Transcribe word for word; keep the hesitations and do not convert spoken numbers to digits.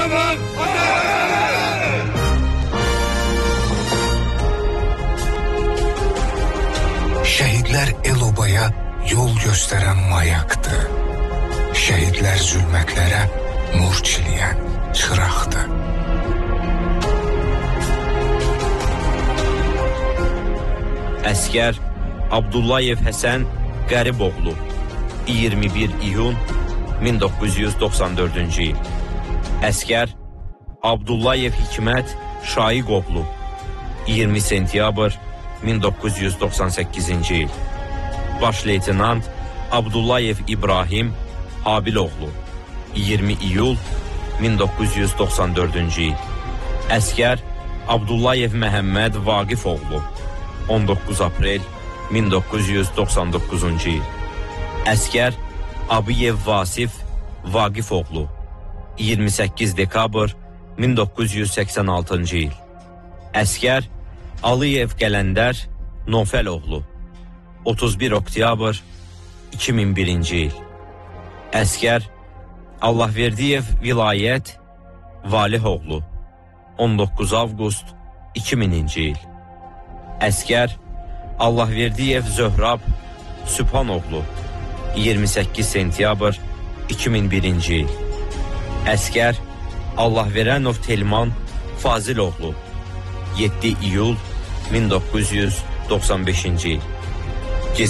Qarabağ! Şehitler el-obaya yol gösteren mayaktı. Şehitler zulmetlere nur çileyen çıraktı. Əskər Abdullayev Həsən Qəriboğlu iyirmi bir iyun min doqquz yüz doxsan dördüncü il. Əskər Abdullayev Hikmət Şaiqoğlu iyirmi sentyabr min doqquz yüz doxsan səkkizinci il. Baş leytenant Abdullayev İbrahim Habiloğlu iyirmi iyul min doqquz yüz doxsan dördüncü il. Əskər Abdullayev Məhəmməd Vaqifoğlu on doqquz aprel min doqquz yüz doxsan doqquzuncu il. Əskər Abiyev Vasif Vaqifoğlu iyirmi səkkiz dekabr min doqquz yüz səksən altıncı il. Əskər Aliyev Qələndər Nofəloğlu otuz bir oktyabr iki min birinci il. Əskər Allahverdiyev Vilayət Valihoğlu on doqquz avqust iki mininci il. Əskər Allahverdiyev Zöhrab Sübhanoğlu iyirmi səkkiz sentyabr iki min birinci il. Əskər Allahverənov Telman Faziloğlu yeddi iyul min doqquz yüz doxsan beşinci il.